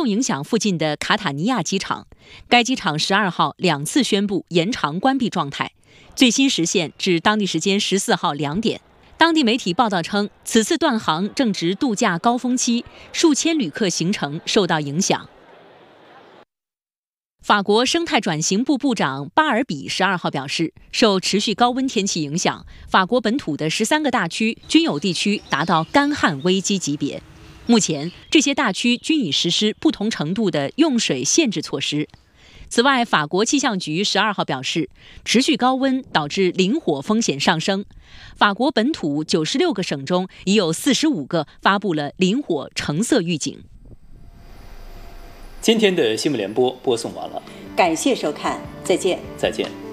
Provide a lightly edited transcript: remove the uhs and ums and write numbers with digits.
重影响附近的卡塔尼亚机场，该机场12号2次宣布延长关闭状态，最新时限至当地时间14号2点。当地媒体报道称，此次断航正值度假高峰期，数千旅客行程受到影响。法国生态转型部部长巴尔比12号表示，受持续高温天气影响，法国本土的13个大区均有地区达到干旱危机级别。目前，这些大区均已实施不同程度的用水限制措施。此外，法国气象局12号表示，持续高温导致林火风险上升。法国本土96个省中已有45个发布了林火橙色预警。 今天的新闻联播播送完了， 感谢收看，再见。 再见。